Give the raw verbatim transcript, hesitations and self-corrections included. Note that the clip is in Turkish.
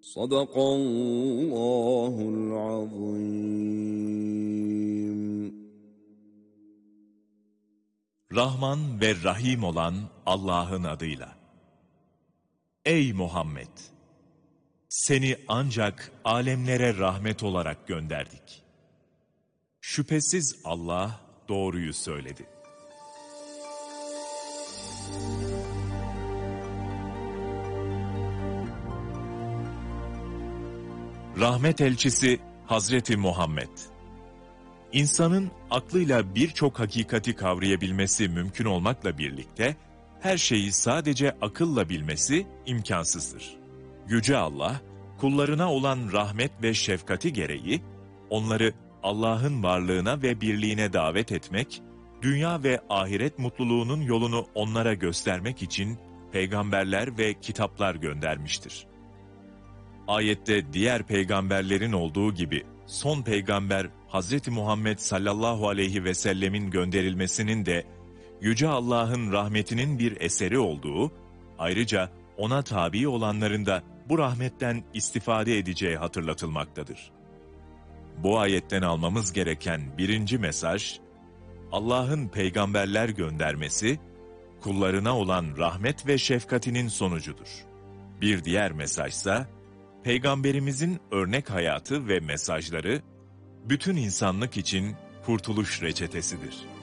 Sadakallahul azim. Rahman ve Rahim olan Allah'ın adıyla. Ey Muhammed! Seni ancak alemlere rahmet olarak gönderdik. Şüphesiz Allah doğruyu söyledi. Rahmet elçisi Hazreti Muhammed. İnsanın aklıyla birçok hakikati kavrayabilmesi mümkün olmakla birlikte, her şeyi sadece akılla bilmesi imkansızdır. Yüce Allah, kullarına olan rahmet ve şefkati gereği, onları Allah'ın varlığına ve birliğine davet etmek, dünya ve ahiret mutluluğunun yolunu onlara göstermek için peygamberler ve kitaplar göndermiştir. Ayette diğer peygamberlerin olduğu gibi, son peygamber Hazreti Muhammed sallallahu aleyhi ve sellemin gönderilmesinin de Yüce Allah'ın rahmetinin bir eseri olduğu, ayrıca ona tabi olanların da bu rahmetten istifade edeceği hatırlatılmaktadır. Bu ayetten almamız gereken birinci mesaj, Allah'ın peygamberler göndermesi, kullarına olan rahmet ve şefkatinin sonucudur. Bir diğer mesajsa, Peygamberimizin örnek hayatı ve mesajları, bütün insanlık için kurtuluş reçetesidir.